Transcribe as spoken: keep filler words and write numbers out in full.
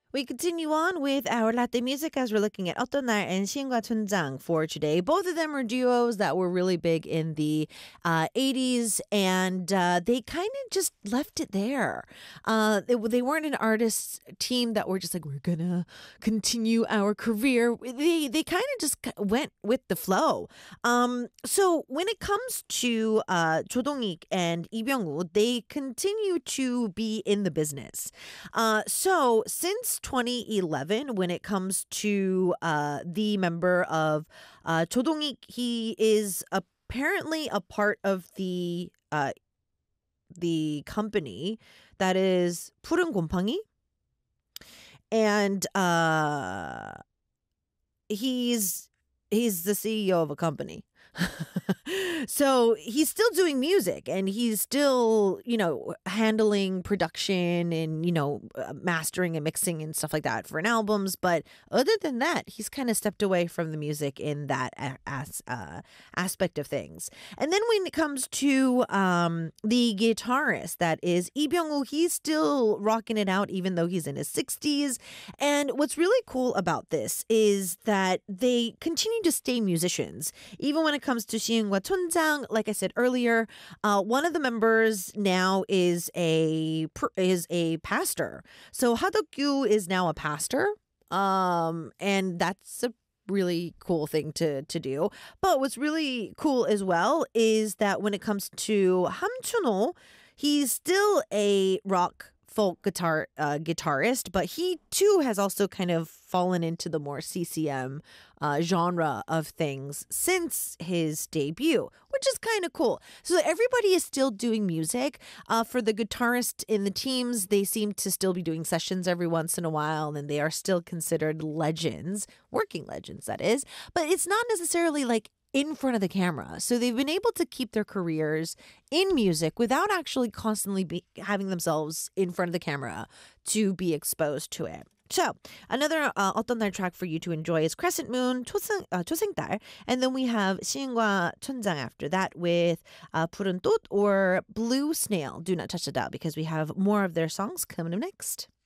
We continue on with our latte music as we're looking at 어떤 날 and 시인과 춘장 for today. Both of them are duos that were really big in the uh, eighties, and uh, they kind of just left it there. Uh, they, they weren't an artist team that were just like, we're gonna continue our career. They they kind of just went with the flow. Um, so when it comes to uh, Jo Dong-ik and Lee Byung-woo, they continue to be in the business. Uh, so since twenty eleven, when it comes to uh, the member of uh, Cho Dong-ik, he is apparently a part of the uh, the company that is 푸른 곰팡이, and uh, he's he's the C E O of a company. So he's still doing music and he's still, you know, handling production and, you know, uh, mastering and mixing and stuff like that for an albums. But other than that, he's kind of stepped away from the music in that a- as, uh, aspect of things. And then when it comes to um, the guitarist that is Lee Byung-woo, he's still rocking it out even though he's in his sixties. And what's really cool about this is that they continue to stay musicians. Even when it comes to 시은과 촌장, like I said earlier, uh, one of the members now is a is a pastor. So Ha Duk-gyu is now a pastor, um, and that's a really cool thing to to do. But what's really cool as well is that when it comes to Ham Chun-ho, he's still a rock folk guitar uh, guitarist, but he too has also kind of fallen into the more C C M uh, genre of things since his debut, which is kind of cool. So everybody is still doing music. Uh, for the guitarist in the teams, they seem to still be doing sessions every once in a while, and they are still considered legends, working legends, that is. But it's not necessarily like in front of the camera. So they've been able to keep their careers in music without actually constantly be having themselves in front of the camera to be exposed to it. So another uh, 어떤 날 track for you to enjoy is Crescent Moon, 초생, uh, 초생달. And then we have 시인과 춘장 after that with uh, 푸른 꽃 or Blue Snail. Do not touch the dial because we have more of their songs coming up next.